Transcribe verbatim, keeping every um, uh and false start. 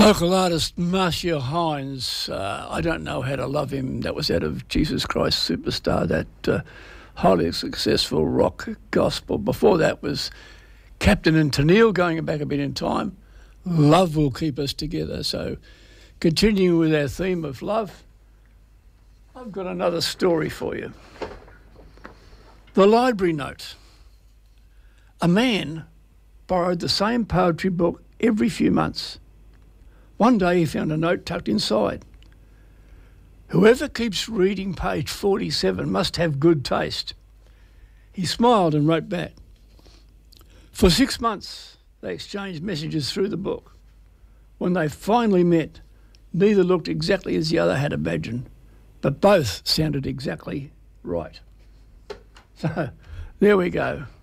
Local artist Marcia Hines, uh, I don't know how to love him. That was out of Jesus Christ Superstar, that uh, highly successful rock gospel. Before that was Captain and Tennille, going back a bit in time. Love will keep us together. So continuing with our theme of love, I've got another story for you. The library note. A man borrowed the same poetry book every few months. One day he found a note tucked inside. Whoever keeps reading page forty-seven must have good taste. He smiled and wrote back. For six months, they exchanged messages through the book. When they finally met, neither looked exactly as the other had imagined, but both sounded exactly right. So, there we go.